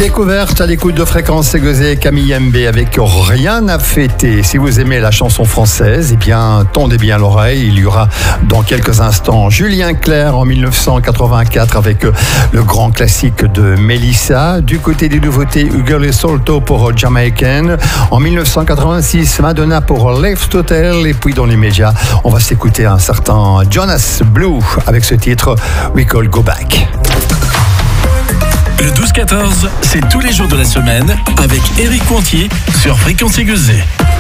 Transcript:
Découverte à l'écoute de Fréquence Ségosé, Camille MB avec Rien à fêter. Si vous aimez la chanson française, eh bien, tendez bien l'oreille. Il y aura dans quelques instants Julien Clerc en 1984 avec le grand classique de Mélissa. Du côté des nouveautés, Hugo et Solto pour Jamaican. En 1986, Madonna pour Left Hotel. Et puis dans les médias, on va s'écouter un certain Jonas Blue avec ce titre We Call Go Back. Le 12-14, c'est tous les jours de la semaine avec Éric Contier sur Fréquence Ségosé.